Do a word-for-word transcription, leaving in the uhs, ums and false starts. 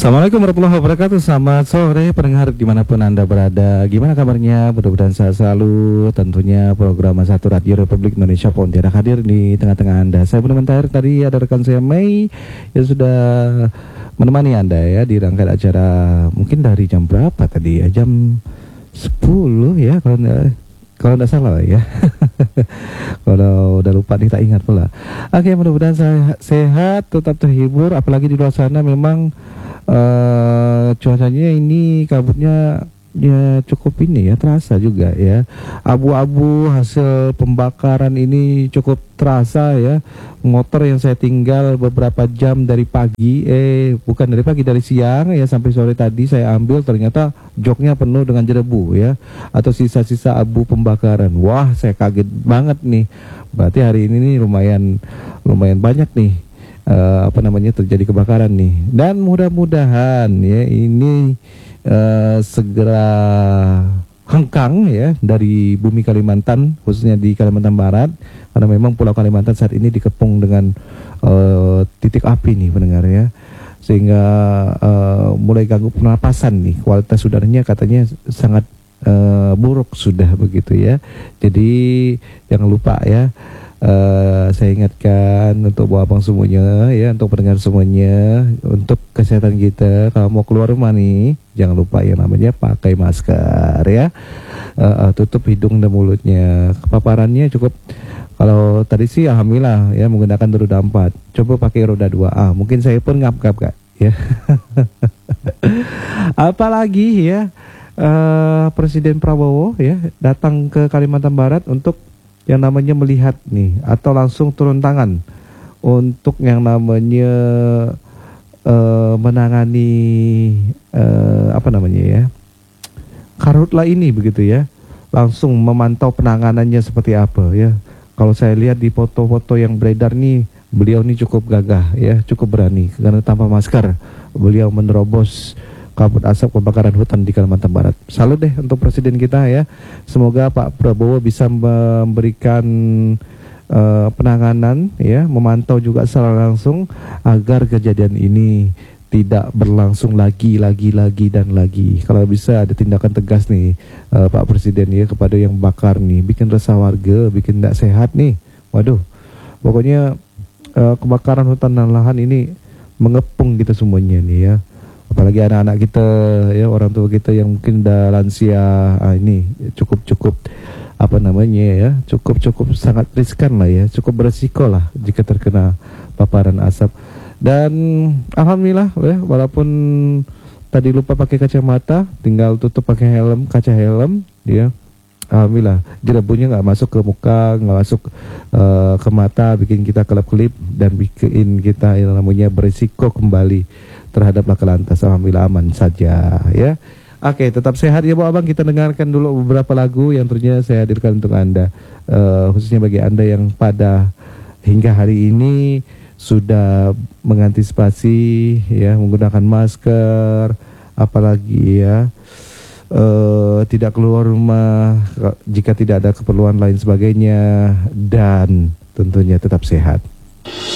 Assalamualaikum warahmatullahi wabarakatuh. Selamat sore pendengar dimanapun Anda berada. Gimana kabarnya? Mudah-mudahan sehat selalu. Tentunya program Satu Radio Republik Indonesia Pontianak hadir di tengah-tengah Anda. Saya Budi Mentahir, tadi ada rekan saya Mei yang sudah menemani Anda ya di rangkaian acara. Mungkin dari jam berapa tadi ya? Jam sepuluh ya kalau enggak kalau enggak salah ya. Kalau udah lupa nih tak ingat pula. Oke, mudah-mudahan saya sehat, tetap terhibur, apalagi di luar sana memang Uh, cuacanya ini kabutnya ya cukup ini ya terasa juga ya, abu-abu hasil pembakaran ini cukup terasa ya. Motor yang saya tinggal beberapa jam dari pagi eh bukan dari pagi dari siang ya sampai sore tadi saya ambil, ternyata joknya penuh dengan debu ya atau sisa-sisa abu pembakaran. Wah, saya kaget banget nih, berarti hari ini nih lumayan lumayan banyak nih Uh, apa namanya terjadi kebakaran nih, dan mudah-mudahan ya ini uh, segera hengkang ya dari bumi Kalimantan, khususnya di Kalimantan Barat, karena memang Pulau Kalimantan saat ini dikepung dengan uh, titik api nih pendengar ya, sehingga uh, mulai ganggu pernapasan nih, kualitas udaranya katanya sangat uh, buruk sudah begitu ya. Jadi jangan lupa ya. Uh, saya ingatkan untuk bawa abang semuanya ya, untuk pendengar semuanya, untuk kesehatan kita kalau mau keluar rumah nih jangan lupa yang namanya pakai masker ya, uh, uh, tutup hidung dan mulutnya. Kepaparannya cukup, kalau tadi sih alhamdulillah ya menggunakan roda empat, coba pakai roda dua. Ah mungkin saya pun ngap-ngap kak ya. Apalagi ya uh, Presiden Prabowo ya datang ke Kalimantan Barat untuk yang namanya melihat nih atau langsung turun tangan untuk yang namanya uh, menangani uh, apa namanya ya karhutla ini begitu ya, langsung memantau penanganannya seperti apa ya. Kalau saya lihat di foto-foto yang beredar nih, beliau ini cukup gagah ya, cukup berani karena tanpa masker beliau menerobos kabut asap kebakaran hutan di Kalimantan Barat. Salut deh untuk presiden kita ya. Semoga Pak Prabowo bisa memberikan uh, penanganan ya, memantau juga secara langsung agar kejadian ini tidak berlangsung lagi, lagi, lagi dan lagi. Kalau bisa ada tindakan tegas nih uh, Pak Presiden ya kepada yang bakar nih, bikin resah warga, bikin tidak sehat nih. Waduh, pokoknya uh, kebakaran hutan dan lahan ini mengepung kita semuanya nih ya. Apalagi anak-anak kita ya, orang tua kita yang mungkin udah lansia, ah, ini cukup-cukup apa namanya ya, cukup-cukup sangat riskan lah ya, cukup beresiko lah jika terkena paparan asap. Dan alhamdulillah ya, walaupun tadi lupa pakai kacamata, tinggal tutup pakai helm, kaca helm ya. Alhamdulillah debunya nggak masuk ke muka, nggak masuk uh, ke mata, bikin kita kelap-kelip dan bikin kita yang namanya berisiko kembali terhadap laka lantas. Alhamdulillah aman saja ya. Oke, tetap sehat ya Bu Abang. Kita dengarkan dulu beberapa lagu yang tentunya saya hadirkan untuk Anda, uh, khususnya bagi Anda yang pada hingga hari ini sudah mengantisipasi ya menggunakan masker, apalagi ya Uh, tidak keluar rumah jika tidak ada keperluan lain sebagainya, dan tentunya tetap sehat.